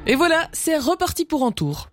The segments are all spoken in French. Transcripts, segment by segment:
Et voilà, c'est reparti pour un tour.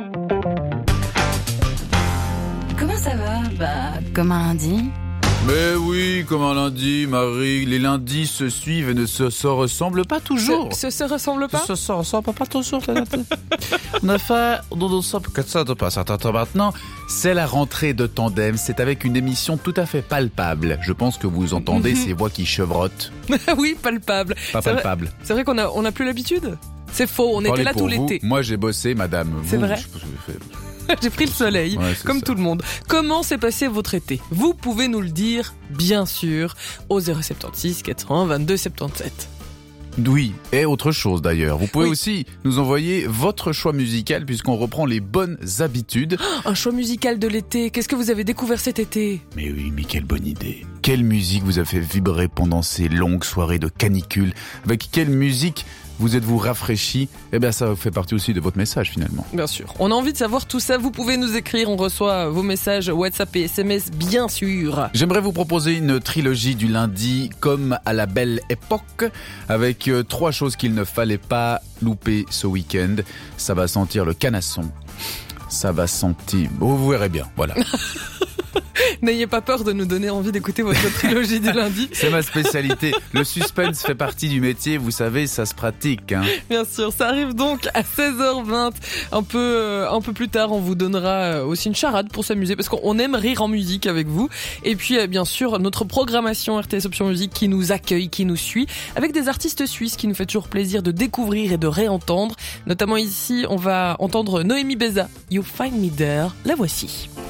Comment ça va ? Comme un lundi. Mais oui, comme un lundi, Marie, les lundis se suivent et ne se ressemblent pas toujours. Se ressemble pas ? Se ressemble pas toujours. En effet, nous sommes que ça depuis un certain temps maintenant. C'est la rentrée de Tandem, c'est avec une émission tout à fait palpable. Je pense que vous entendez ces voix qui chevrottent. Oui, palpable. Pas palpable. C'est vrai qu'on a plus l'habitude ? C'est faux, on était là tout l'été. Moi j'ai bossé, madame. C'est vrai ? J'ai pris le soleil, comme tout le monde. Comment s'est passé votre été ? Vous pouvez nous le dire, bien sûr, au 076 400 22 77. Oui, et autre chose d'ailleurs. Vous pouvez aussi nous envoyer votre choix musical puisqu'on reprend les bonnes habitudes. Un choix musical de l'été, qu'est-ce que vous avez découvert cet été ? Mais oui, mais quelle bonne idée. Quelle musique vous a fait vibrer pendant ces longues soirées de canicule ? Avec quelle musique vous êtes-vous rafraîchi ? Eh bien, ça fait partie aussi de votre message, finalement. Bien sûr. On a envie de savoir tout ça. Vous pouvez nous écrire. On reçoit vos messages WhatsApp et SMS, bien sûr. J'aimerais vous proposer une trilogie du lundi, comme à la belle époque, avec 3 choses qu'il ne fallait pas louper ce week-end. Ça va sentir le canasson. Ça va sentir... vous verrez bien, voilà. N'ayez pas peur de nous donner envie d'écouter votre trilogie du lundi. C'est ma spécialité. Le suspense fait partie du métier, vous savez, ça se pratique. Bien sûr, ça arrive donc à 16h20. Un peu plus tard, on vous donnera aussi une charade pour s'amuser, parce qu'on aime rire en musique avec vous. Et puis, bien sûr, notre programmation RTS Option Musique qui nous accueille, qui nous suit, avec des artistes suisses qui nous fait toujours plaisir de découvrir et de réentendre. Notamment ici, on va entendre Noémie Beza, You Find Me There. La voici.